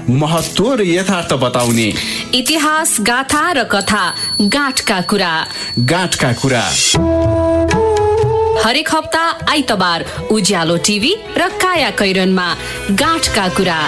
महत्त्व र यथार्थ बताउने, इतिहास, गाथा र कथा, गाँठका कुरा। गाँठका कुरा हरेक हप्ता आइतबार उज्यालो टिभी र काया कैरनमा गाँठका कुरा।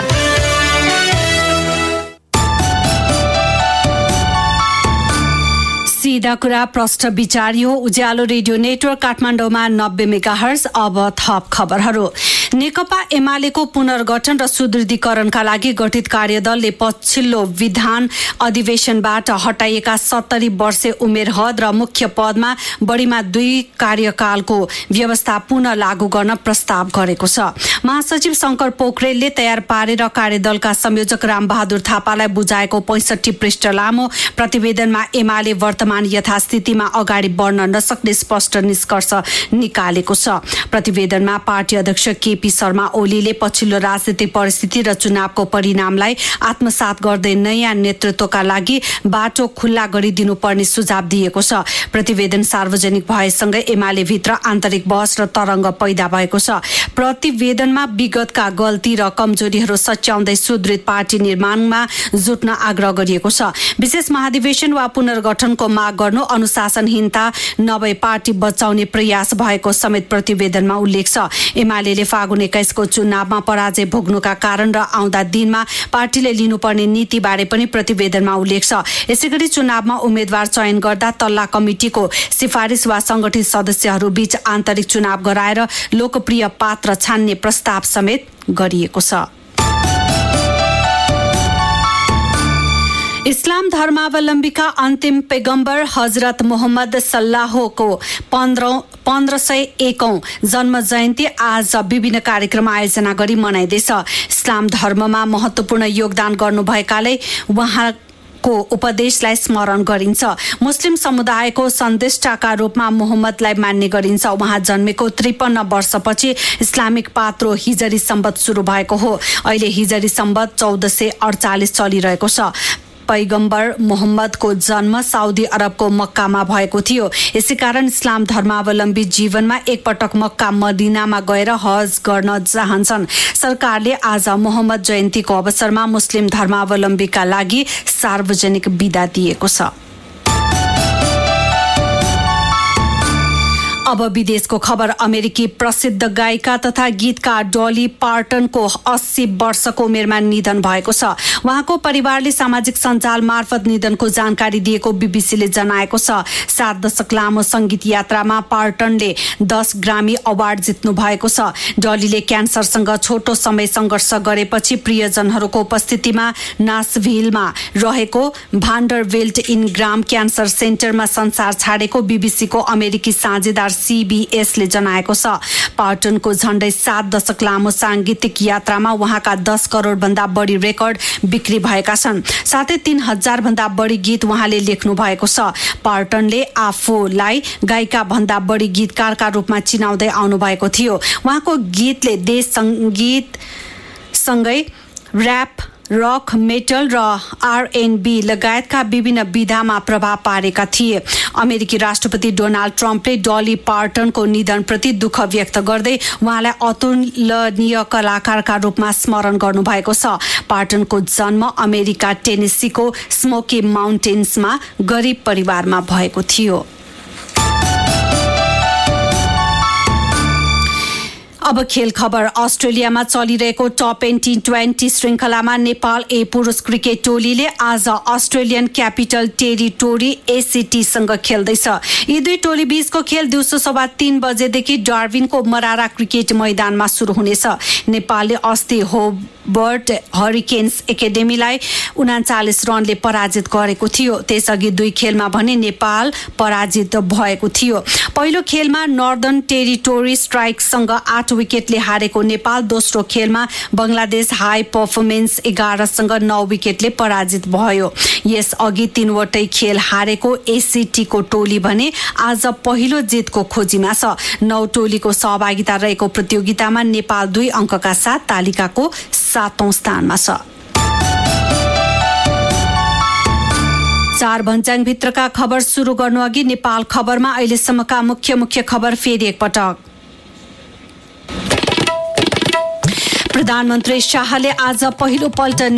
सीधा कुरा, प्रष्ट विचार। यो उज्यालो रेडियो नेटवर्क काठमाडौँमा 90 मेगाहर्ज। अब थप खबरहरू। नेकपा एमालेको पुनर्गठन र सुदृढीकरणका लागि गठित कार्यदलले पछिल्लो विधान अधिवेशनबाट हटाइएका 70 वर्षे उमेर हद र मुख्य पदमा बढीमा 2 कार्यकालको व्यवस्था पुनः लागू गर्न प्रस्ताव गरेको छ। महासचिव शंकर पोखरेलले तयार पारेर कार्यदलका संयोजक रामबहादुर थापालाई बुझाएको 65 पृष्ठ लामो प्रतिवेदनमा एमाले वर्तमान यथास्थितिमा अगाडि बढ्न नसक्ने स्पष्ट निष्कर्ष निकालेको छ। प्रतिवेदनमा पार्टी अध्यक्ष केपी शर्मा ओलीले पछिल्लो राजनीतिक परिस्थिति र चुनावको परिणामलाई आत्मसात गर्दै नयाँ नेतृत्वका लागि बाटो खुल्ला गरिदिनुपर्ने सुझाव दिएको छ। प्रतिवेदन सार्वजनिक भएसँगै एमाले भित्र आन्तरिक बहस र तरंग पैदा भएको छ। प्रतिवेदनमा विगतका गल्ती र कमजोरीहरू सच्याउँदै सुदृढ पार्टी निर्माणमा जुट्न आग्रह गरिएको छ। विशेष महाधिवेशन वा पुनर्गठनको माग गर्नु अनुशासनहीनता नभई पार्टी बचाउने प्रयास भएको समेत प्रतिवेदनमा उल्लेख छ। एमालेले फागुन 21 को चुनावमा पराजय भोग्नुका कारण र आउँदा दिनमा पार्टीले लिनुपर्ने नीतिबारे पनि प्रतिवेदनमा उल्लेख छ। यसैगरी चुनावमा उम्मेद्वार चयन गर्दा तल्ला कमिटिको सिफारिस वा संगठित सदस्यहरू बीच आन्तरिक चुनाव गराएर लोकप्रिय पात्र छान्ने प्रस्ताव समेत गरिएको छ। इस्लाम धर्मावलम्बीका अन्तिम पैगम्बर हजरत मोहम्मद सल्लाहको 1501औं जन्म जयन्ती आज विभिन्न कार्यक्रम आयोजना गरी मनाइँदैछ। इस्लाम धर्ममा महत्त्वपूर्ण योगदान गर्नुभएकाले उहाँको उपदेशलाई स्मरण गरिन्छ। मुस्लिम समुदायको सन्देष्टाका रूपमा मोहम्मदलाई मान्ने गरिन्छ। उहाँ जन्मेको 53 वर्षपछि इस्लामिक पात्रो हिजरी सम्बत सुरु भएको हो। अहिले हिजरी सम्बत 1448 चलिरहेको छ। पैगम्बर मोहम्मदको जन्म साउदी अरबको मक्कामा भएको थियो। यसै कारण इस्लाम धर्मावलम्बी जीवनमा एकपटक मक्का मदिनामा गएर हज गर्न चाहन्छन्। सरकारले आज मोहम्मद जयन्तीको अवसरमा मुस्लिम धर्मावलम्बीका लागि सार्वजनिक बिदा दिएको छ। अब विदेशको खबर। अमेरिकी प्रसिद्ध गायिका तथा गीतकार डली पार्टनको 80 वर्षको उमेरमा निधन भएको छ। उहाँको परिवारले सामाजिक सञ्जाल मार्फत निधनको जानकारी दिएको बीबीसीले जनाएको छ। 7 दशक लामो संगीत यात्रामा पार्टनले 10 ग्रामी अवार्ड जित्नु भएको छ। डलीले क्यान्सरसँग छोटो समय सङ्घर्ष गरेपछि प्रियजनहरूको उपस्थितिमा नासभिलमा रहेको भान्डरबिल्ट इन ग्राम क्यान्सर सेन्टरमा संसार छाडेको बीबीसीको अमेरिकी साझेदार CBSले जनाएको छ। पार्टनको झण्डै 7 दशक लामो सांगीतिक यात्रामा उहाँका 10 करोड भन्दा बढी रेकर्ड बिक्री भएका छन्। साथै 3000 भन्दा बढी गीत उहाँले लेख्नु भएको छ। पार्टनले आफूलाई गायिका भन्दा बढी गीतकारका रूपमा चिनाउँदै आउनु भएको थियो। उहाँको गीतले देश संगीत सँगै र्याप, रक, मेटल र R&B लगायतका विभिन्न विधामा प्रभाव पारेका थिए। अमेरिकी राष्ट्रपति डोनाल्ड ट्रम्पले डली पार्टनको निधनप्रति दुःख व्यक्त गर्दै उहाँलाई अतुलनीय कलाकारका रूपमा स्मरण गर्नुभएको छ। पार्टनको जन्म अमेरिका टेनेसीको स्मोकी माउन्टेन्समा गरिब परिवारमा भएको थियो। अब खेल खबर। अस्ट्रेलियामा चलिरहेको टप 10 T20 श्रृङ्खलामा नेपाल ए पुरुष क्रिकेट टोलीले आज अस्ट्रेलियन क्यापिटल टेरिटोरी ACT-सँग खेल्दैछ। यी दुई टोली बीचको खेल दिउँसो 3:15 बजेदेखि डार्विनको मरारा क्रिकेट मैदानमा सुरु हुनेछ। नेपालले अस्ति होबर्ट हरिकेन्स एकाडेमीलाई 39 रनले पराजित गरेको थियो। त्यसअघि दुई खेलमा भने नेपाल पराजित भएको थियो। पहिलो खेलमा नर्दर्न टेरिटोरी स्ट्राइक्ससँग 8 विकेटले हारेको नेपाल दोस्रो खेलमा बंगलादेश हाई पर्फर्मेन्स 11सँग 9 विकेटले पराजित भयो। यसअघि 3वटै खेल हारेको ACT-को टोली भने आज पहिलो जितको खोजीमा छ। 9 टोलीको सहभागिता रहेको प्रतियोगितामा नेपाल 2 अङ्कका साथ तालिकाको 7औं स्थानमा छ। 4 भन्ज्याङ भित्रका खबर सुरु गर्नु अघि नेपाल खबरमा अहिलेसम्मका मुख्य खबर फेरि एकपटक। प्रधानमन्त्री शाहले आज पहिलो पल्ट